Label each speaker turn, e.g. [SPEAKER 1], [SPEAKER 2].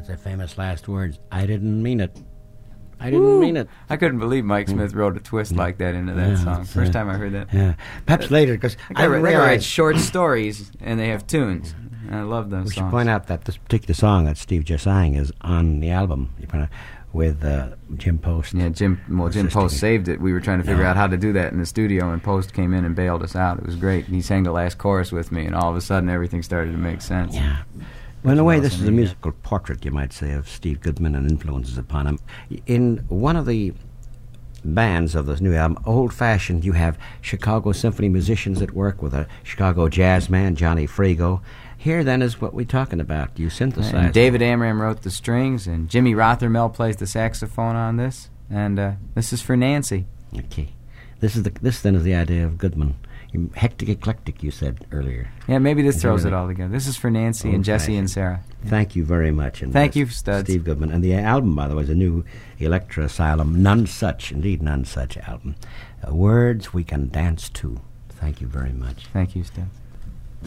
[SPEAKER 1] That's the famous last words. I didn't mean it. I didn't mean it.
[SPEAKER 2] I couldn't believe Mike Smith wrote a twist like that into that song. First time I heard that.
[SPEAKER 1] Yeah. Perhaps later, because
[SPEAKER 2] I write short stories, and they have tunes. And I love those songs.
[SPEAKER 1] We should point out that this particular song that Steve just sang is on the album with Jim Post.
[SPEAKER 2] Yeah, Jim Post saved it. We were trying to figure out how to do that in the studio, and Post came in and bailed us out. It was great. And he sang the last chorus with me, and all of a sudden everything started to make sense.
[SPEAKER 1] Yeah. Well, in a way, this is a musical portrait, you might say, of Steve Goodman and influences upon him. In one of the bands of this new album, Old Fashioned, you have Chicago symphony musicians at work with a Chicago jazz man, Johnny Frigo. Here, then, is what we're talking about. You synthesize.
[SPEAKER 2] David Amram wrote the strings, and Jimmy Rothermel plays the saxophone on this. And this is for Nancy.
[SPEAKER 1] Okay. This then is the idea of Goodman. Hectic eclectic, you said earlier.
[SPEAKER 2] Yeah, maybe this throws it all together. This is for Nancy and Jesse and Sarah.
[SPEAKER 1] Yeah. Thank you very much. And
[SPEAKER 2] thank you, Studs.
[SPEAKER 1] Steve Goodman. And the album, by the way, is a new Electra Asylum, None Such album. Words we can dance to. Thank you very much.
[SPEAKER 2] Thank you, Studs.